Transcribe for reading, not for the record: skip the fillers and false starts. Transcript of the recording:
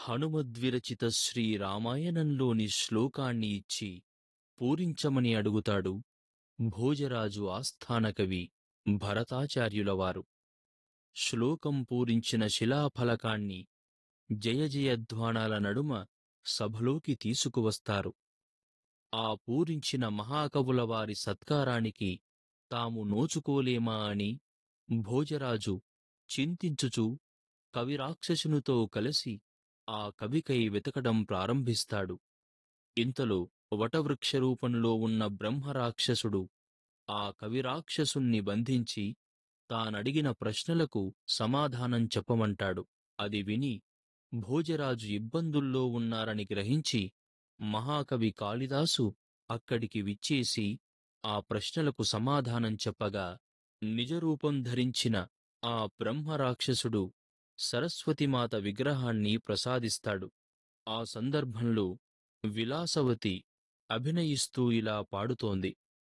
హనుమద్విరచిత శ్రీరామాయణంలోని శ్లోకాన్ని ఇచ్చి పూరించమని అడుగుతాడు భోజరాజు ఆస్థానకవి భరతాచార్యులవారు. శ్లోకం పూరించిన శిలాఫలకాన్ని జయజయధ్వానాల నడుమ సభలోకి తీసుకువస్తారు. ఆ పూరించిన మహాకవుల వారి సత్కారానికి తాము నోచుకోలేమా అని భోజరాజు చింతించుచూ కవిరాక్షసునితో కలిసి ఆ కవికై వెతకడం ప్రారంభిస్తాడు. ఇంతలో వటవృక్షరూపంలో ఉన్న బ్రహ్మరాక్షసుడు ఆ కవిరాక్షసుణ్ణి బంధించి తానడిగిన ప్రశ్నలకు సమాధానం చెప్పమంటాడు. అది విని భోజరాజు ఇబ్బందుల్లో ఉన్నారని గ్రహించి మహాకవి కాళిదాసు అక్కడికి విచ్చేసి ఆ ప్రశ్నలకు సమాధానం చెప్పగా నిజరూపం ధరించిన ఆ బ్రహ్మరాక్షసుడు సరస్వతిమాత విగ్రహాన్ని ప్రసాదిస్తాడు. ఆ సందర్భంలో విలాసవతి అభినయిస్తూ ఇలా పాడుతోంది: